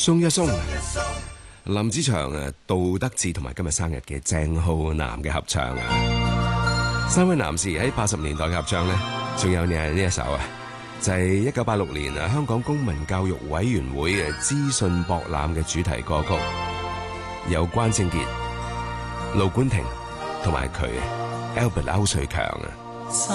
鬆一鬆，林子祥杜德志同埋今日生日嘅鄭浩南嘅合唱啊，三位男士喺80年代嘅合唱呢，仲有呢一首啊，就係1986年香港公民教育委員會嘅資訊博覽嘅主題歌曲，有關正傑、盧冠廷同埋佢 Albert 歐瑞強啊。